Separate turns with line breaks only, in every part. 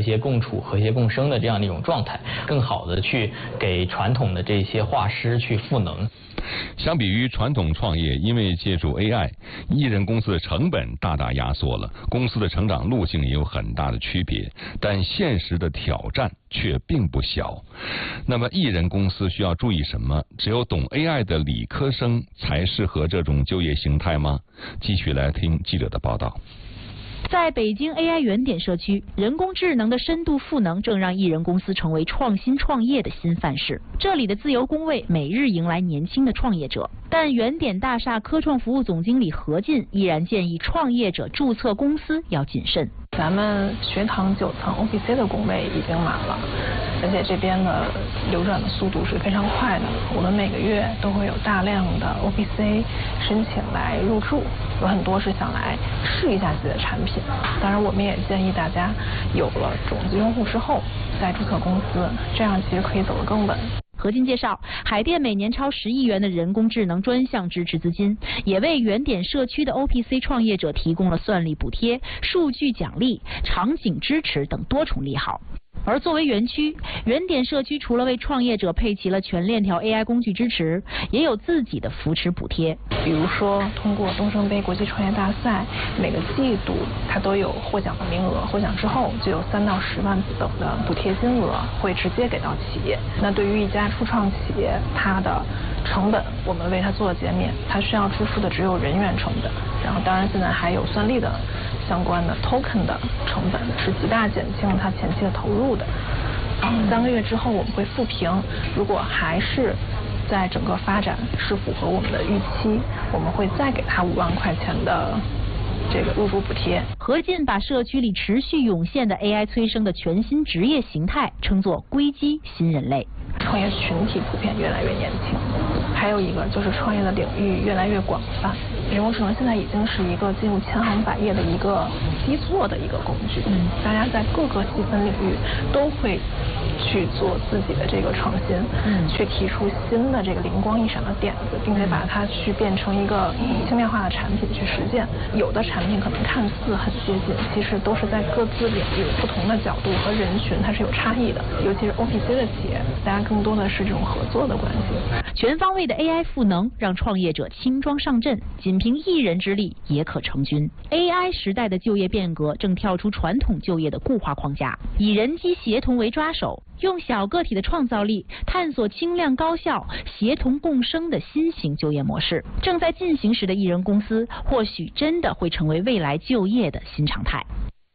谐共处、和谐共生的这样的一种状态，更好的去给传统的这些画师去赋能。
相比于传统创业，因为借助 AI， 艺人公司的成本大大压缩了，公司的成长路径也有很大的区别，但现实的挑战却并不小。那么艺人公司需要注意什么？只有懂 AI 的理科生才适合这种就业形态吗？继续来听记者的报道。
在北京 AI 原点社区，人工智能的深度赋能正让艺人公司成为创新创业的新范式。这里的自由工位每日迎来年轻的创业者，但原点大厦科创服务总经理何进依然建议创业者注册公司要谨慎。
咱们学堂9层 OPC 的工位已经满了，而且这边的流转的速度是非常快的。我们每个月都会有大量的 OPC 申请来入驻，有很多是想来试一下自己的产品。当然，我们也建议大家有了种子用户之后再注册公司，这样其实可以走得更稳。
何进介绍，海淀每年超10亿元的人工智能专项支持资金，也为原点社区的 OPC 创业者提供了算力补贴、数据奖励、场景支持等多重利好。而作为园区，原点社区除了为创业者配齐了全链条 AI 工具支持，也有自己的扶持补贴。
比如说，通过东升杯国际创业大赛，每个季度它都有获奖的名额，获奖之后就有3到10万不等的补贴金额会直接给到企业。那对于一家初创企业，它的成本我们为它做了减免，它需要支付的只有人员成本，然后当然现在还有算力的相关的 token 的成本，是极大减轻它前期的投入的。3个月之后我们会复评，如果还是在整个发展是符合我们的预期，我们会再给他5万块钱的这个入驻补贴。
何进把社区里持续涌现的 AI 催生的全新职业形态称作硅基新人类。
创业群体普遍越来越年轻，还有一个就是创业的领域越来越广泛。人工智能现在已经是一个进入千行百业的一个基座的一个工具，大家在各个细分领域都会去做自己的这个创新，去提出新的这个灵光一闪的点子，并且把它去变成一个轻量化的产品去实践。有的产品可能看似很接近，其实都是在各自领域不同的角度和人群它是有差异的。尤其是 OPC 的企业，大家更多的是这种合作的关系。
全方位的 AI 赋能让创业者轻装上阵，仅凭一人之力也可成军。AI 时代的就业变革正跳出传统就业的固化框架，以人机协同为抓手，用小个体的创造力探索轻量高效、协同共生的新型就业模式。正在进行时的艺人公司，或许真的会成为未来就业的新常态。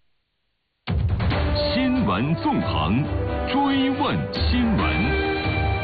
新闻纵横，追问新闻。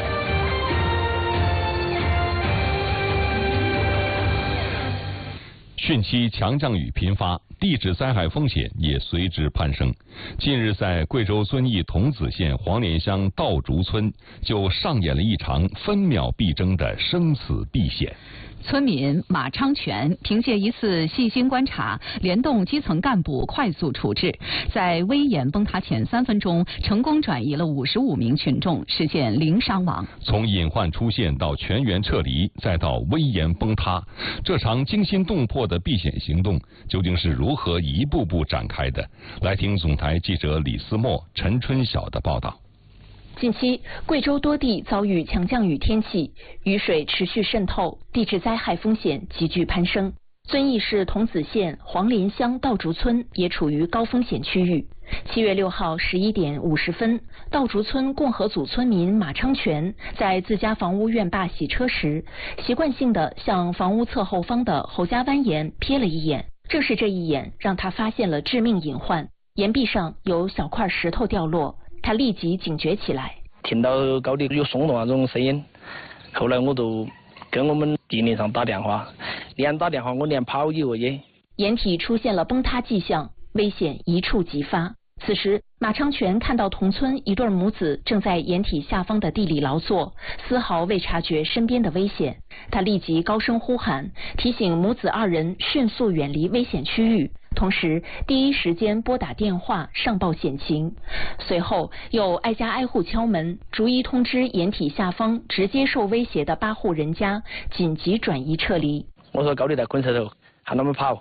汛期强降雨频发，地质灾害风险也随之攀升。近日，在贵州遵义桐梓县黄连乡稻竹村就上演了一场分秒必争的生死避险。
村民马昌全凭借一次细心观察，联动基层干部快速处置，在危岩崩塌前3分钟成功转移了55名群众，实现零伤亡。
从隐患出现到全员撤离，再到危岩崩塌，这场惊心动魄的避险行动究竟是如何一步步展开的？来听总台记者李思墨、陈春晓的报道。
近期，贵州多地遭遇强降雨天气，雨水持续渗透，地质灾害风险急剧攀升。遵义市桐梓县黄连乡稻竹村也处于高风险区域。7月6号11点50分，稻竹村共和组村民马昌全在自家房屋院坝洗车时，习惯性地向房屋侧后方的侯家湾岩瞥了一眼。正是这一眼，让他发现了致命隐患，岩壁上有小块石头掉落。他立即警觉起来，
听到高地有松动那种声音，后来我就跟我们地连上打电话，连打电话我连跑一个也。
岩体出现了崩塌迹象，危险一触即发。此时，马昌全看到同村一对母子正在岩体下方的地里劳作，丝毫未察觉身边的危险。他立即高声呼喊，提醒母子2人迅速远离危险区域，同时第一时间拨打电话上报险情。随后又挨家挨户敲门，逐一通知岩体下方直接受威胁的8户人家紧急转移撤离。
我说高地在捆石头，喊他们跑，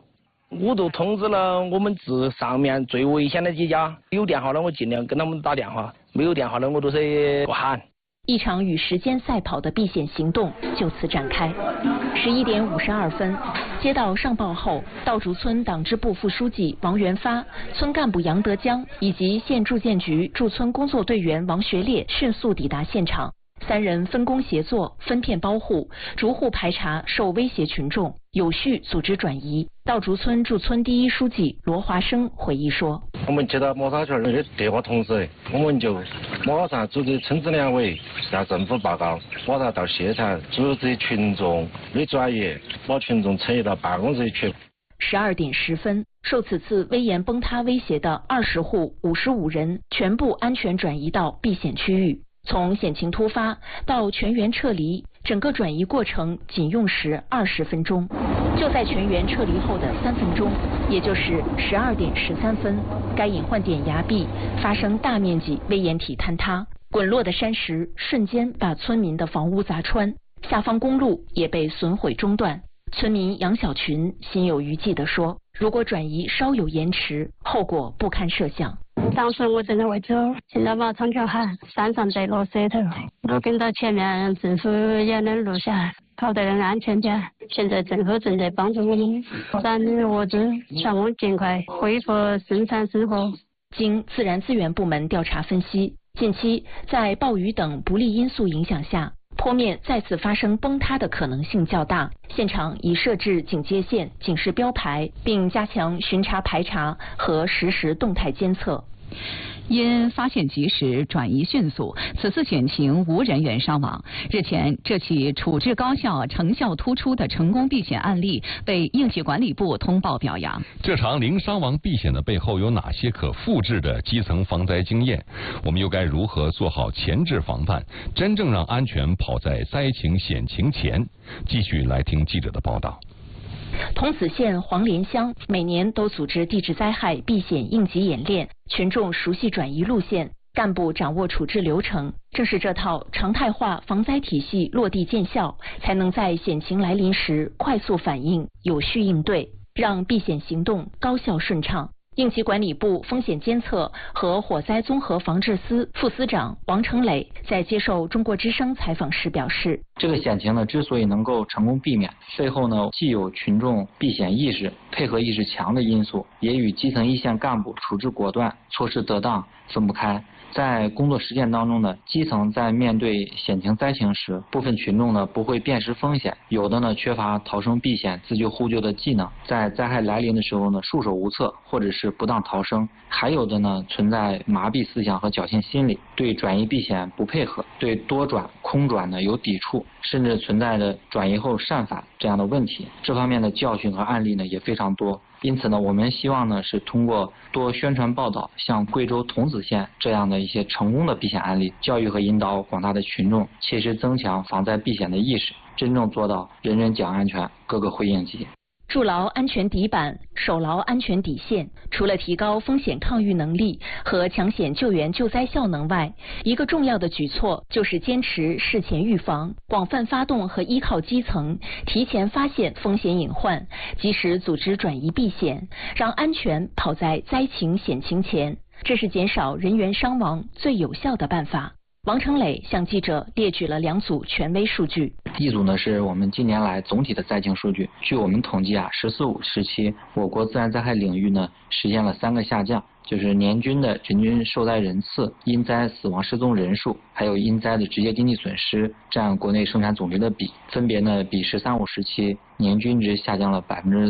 我都通知了我们市上面最危险的几家，有电话的我尽量跟他们打电话，没有电话的我都是不喊。
一场与时间赛跑的避险行动就此展开。11点52分，接到上报后，稻竹村党支部副书记王元发、村干部杨德江以及县住建局驻村工作队员王学烈迅速抵达现场。3人分工协作，分片包护，逐户排查受威胁群众，有序组织转移。稻竹村驻村第一书记罗华生回忆说：“
我们接到摩沙圈的电话通知，我们就马上组织村支联委向政府报告，马上到现场组织群众的转移，把群众撤移到办公室去。
”12点10分，受此次危岩崩塌威胁的20户55人全部安全转移到避险区域。从险情突发到全员撤离，整个转移过程仅用时20分钟。就在全员撤离后的3分钟，也就是12点13分，该隐患点崖壁发生大面积危岩体坍塌，滚落的山石瞬间把村民的房屋砸穿，下方公路也被损毁中断。村民杨小群心有余悸地说：“如果转移稍有延迟，后果不堪设想。”
当时我正在为走，听到马场桥喊山上在落石头，我跟到前面，政府也能录下来，跑得更安全点。现在政府正在帮助我们转移物资，让我们尽快恢复生产生活。
经自然资源部门调查分析，近期在暴雨等不利因素影响下，坡面再次发生崩塌的可能性较大，现场已设置警戒线、警示标牌，并加强巡查排查和实时动态监测。
因发现及时、转移迅速，此次险情无人员伤亡。日前，这起处置高效、成效突出的成功避险案例被应急管理部通报表扬。
这场零伤亡避险的背后有哪些可复制的基层防灾经验？我们又该如何做好前置防范，真正让安全跑在灾情险情前？继续来听记者的报道。
桐梓县黄连乡每年都组织地质灾害避险应急演练，群众熟悉转移路线，干部掌握处置流程。正是这套常态化防灾体系落地见效，才能在险情来临时快速反应、有序应对，让避险行动高效顺畅。应急管理部风险监测和火灾综合防治司副司长王成磊在接受中国之声采访时表示，
这个险情呢，之所以能够成功避免，背后呢既有群众避险意识、配合意识强的因素，也与基层一线干部处置果断、措施得当分不开。在工作实践当中呢，基层在面对险情灾情时，部分群众呢不会辨识风险，有的呢缺乏逃生避险、自救互救的技能，在灾害来临的时候呢束手无策，或者是不当逃生；还有的呢存在麻痹思想和侥幸心理，对转移避险不配合，对多转、空转呢有抵触，甚至存在着转移后擅返这样的问题。这方面的教训和案例呢也非常多。因此呢，我们希望呢是通过多宣传报道，像贵州桐梓县这样的一些成功的避险案例，教育和引导广大的群众，切实增强防灾避险的意识，真正做到人人讲安全，个个会应急。
筑牢安全底板，守牢安全底线，除了提高风险抗御能力和抢险救援救灾效能外，一个重要的举措就是坚持事前预防，广泛发动和依靠基层，提前发现风险隐患，及时组织转移避险，让安全跑在灾情险情前，这是减少人员伤亡最有效的办法。王成磊向记者列举了2组权威数据。
一组呢是我们近年来总体的灾情数据，据我们统计啊，“14-5”时期，我国自然灾害领域呢实现了3个下降，就是年均的人均受灾人次、因灾死亡失踪人数，还有因灾的直接经济损失占国内生产总值的比，分别呢比“13-5”时期年均值下降了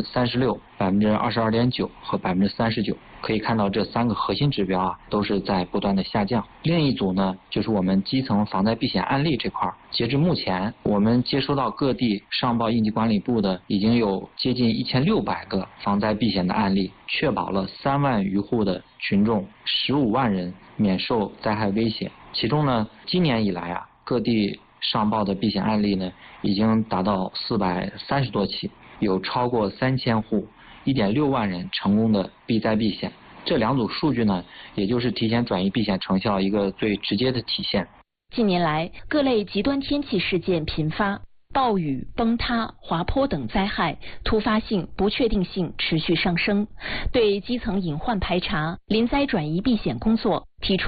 36%、22.9%和39%。可以看到这3个核心指标啊都是在不断的下降。另一组呢就是我们基层防灾避险案例这块，截至目前我们接收到各地上报应急管理部的已经有接近1600个防灾避险的案例，确保了3万余户的群众15万人免受灾害威胁。其中呢今年以来啊各地上报的避险案例呢已经达到430多起，有超过3000户1.6万人成功的避灾避险。这2组数据呢也就是提前转移避险成效一个最直接的体现。
近年来各类极端天气事件频发， 暴雨、崩塌、滑坡等灾害突发性、不确定性持续上升，对基层隐患排查、临灾转移避险工作提出